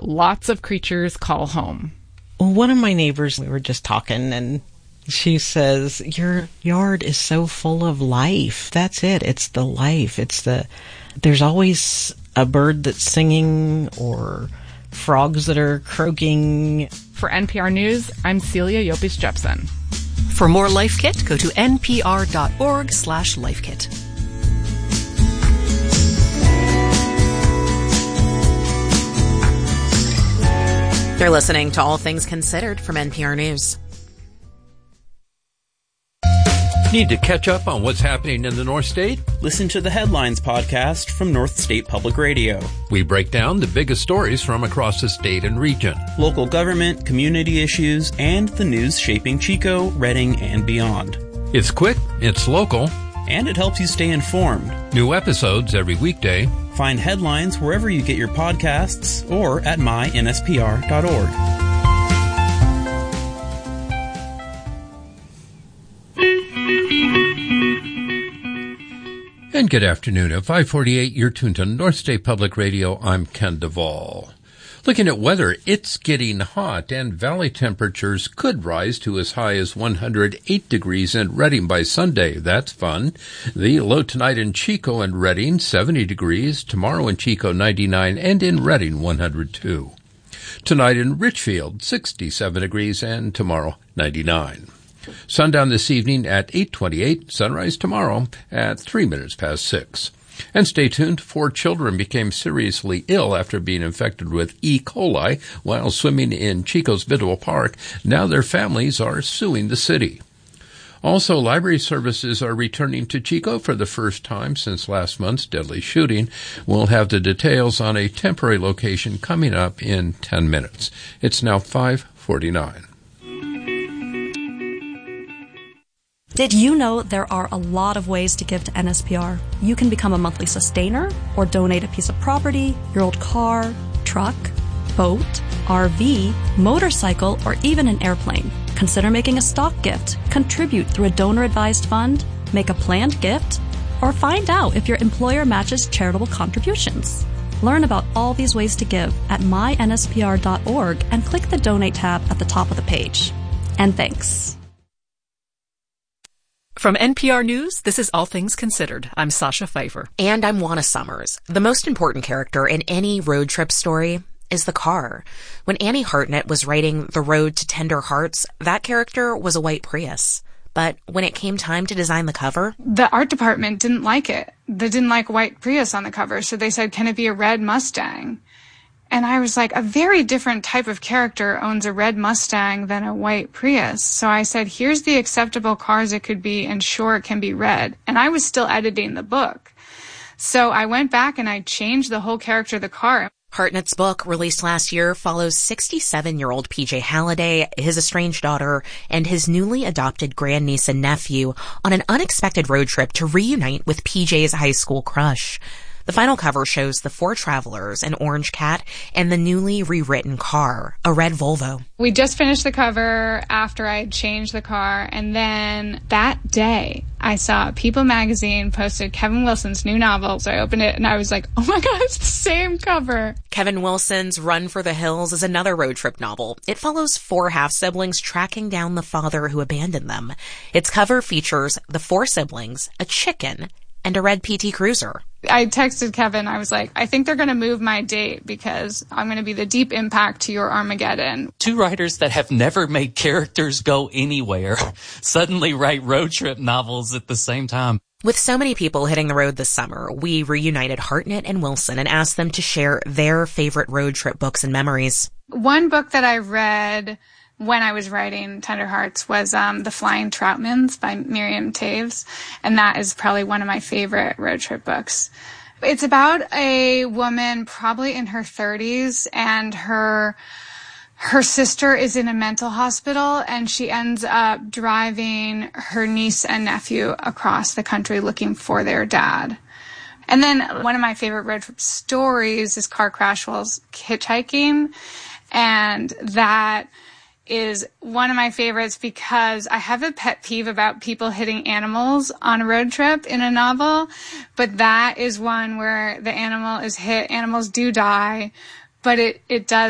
that lots of creatures call home. Well, one of my neighbors, we were just talking, and she says, your yard is so full of life. That's it. It's the life. There's always a bird that's singing or frogs that are croaking. For NPR News, I'm Celia Yopis-Jepson. For more Life Kit, go to npr.org/lifekit. You're listening to All Things Considered from NPR News. Need to catch up on what's happening in the North State? Listen to the Headlines podcast from North State Public Radio. We break down the biggest stories from across the state and region. Local government, community issues, and the news shaping Chico, Redding, and beyond. It's quick, it's local, and it helps you stay informed. New episodes every weekday. Find Headlines wherever you get your podcasts or at mynspr.org. And good afternoon. At 5:48, you're tuned to North State Public Radio. I'm Ken Duvall. Looking at weather, it's getting hot, and valley temperatures could rise to as high as 108 degrees in Redding by Sunday. That's fun. The low tonight in Chico and Redding, 70 degrees. Tomorrow in Chico, 99, and in Redding, 102. Tonight in Richfield, 67 degrees, and tomorrow, 99. Sundown this evening at 8:28, sunrise tomorrow at 3 minutes past 6. And stay tuned, 4 children became seriously ill after being infected with E. coli while swimming in Chico's Bidwell Park. Now their families are suing the city. Also, library services are returning to Chico for the first time since last month's deadly shooting. We'll have the details on a temporary location coming up in 10 minutes. It's now 5:49. Did you know there are a lot of ways to give to NSPR? You can become a monthly sustainer or donate a piece of property, your old car, truck, boat, RV, motorcycle, or even an airplane. Consider making a stock gift, contribute through a donor-advised fund, make a planned gift, or find out if your employer matches charitable contributions. Learn about all these ways to give at mynspr.org and click the Donate tab at the top of the page. And thanks. From NPR News, this is All Things Considered. I'm Sasha Pfeiffer. And I'm Juana Summers. The most important character in any road trip story is the car. When Annie Hartnett was writing The Road to Tender Hearts, that character was a white Prius. But when it came time to design the cover, the art department didn't like it. They didn't like white Prius on the cover, so they said, can it be a red Mustang? And I was like, a very different type of character owns a red Mustang than a white Prius. So I said, here's the acceptable cars it could be, and sure, it can be red. And I was still editing the book. So I went back and I changed the whole character of the car. Hartnett's book, released last year, follows 67-year-old PJ Halliday, his estranged daughter, and his newly adopted grandniece and nephew on an unexpected road trip to reunite with PJ's high school crush. The final cover shows the 4 travelers, an orange cat, and the newly rewritten car, a red Volvo. We just finished the cover after I had changed the car, and then that day I saw People magazine posted Kevin Wilson's new novel, so I opened it and I was like, oh my god, it's the same cover. Kevin Wilson's Run for the Hills is another road trip novel. It follows 4 half-siblings tracking down the father who abandoned them. Its cover features the 4 siblings, a chicken, and a red PT Cruiser. I texted Kevin. I was like, I think they're going to move my date because I'm going to be the deep impact to your Armageddon. 2 writers that have never made characters go anywhere suddenly write road trip novels at the same time. With so many people hitting the road this summer, we reunited Hartnett and Wilson and asked them to share their favorite road trip books and memories. One book that I read when I was writing Tender Hearts was The Flying Troutmans by Miriam Toews, and that is probably one of my favorite road trip books. It's about a woman probably in her 30s, and her sister is in a mental hospital, and she ends up driving her niece and nephew across the country looking for their dad. And then one of my favorite road trip stories is Car Crash while hitchhiking, and that is one of my favorites because I have a pet peeve about people hitting animals on a road trip in a novel, but that is one where the animal is hit. Animals do die, but it does